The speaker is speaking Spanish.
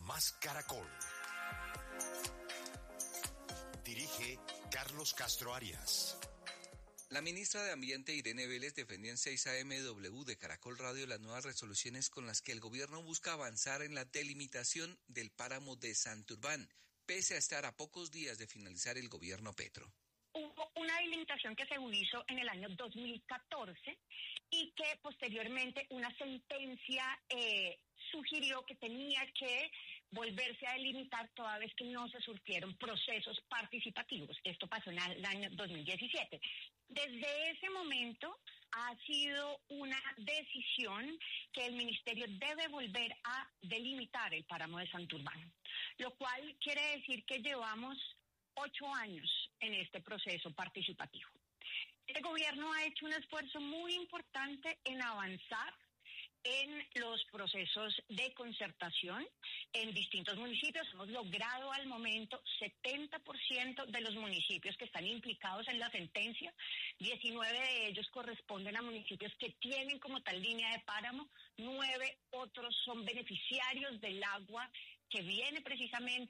Más Caracol. Dirige Carlos Castro Arias. La ministra de Ambiente, Irene Vélez, defendió en 6am de Caracol Radio las nuevas resoluciones con las que el gobierno busca avanzar en la delimitación del páramo de Santurbán, pese a estar a pocos días de finalizar el gobierno Petro. Hubo una delimitación que se hizo en el año 2014 y que posteriormente una sentencia sugirió que tenía que volverse a delimitar toda vez que no se surtieron procesos participativos. Esto pasó en el año 2017. Desde ese momento ha sido una decisión que el ministerio debe volver a delimitar el páramo de Santurbán, lo cual quiere decir que llevamos 8 años en este proceso participativo. Este gobierno ha hecho un esfuerzo muy importante en avanzar en los procesos de concertación en distintos municipios. Hemos logrado al momento 70% de los municipios que están implicados en la sentencia. 19 de ellos corresponden a municipios que tienen como tal línea de páramo. 9 otros son beneficiarios del agua que viene precisamente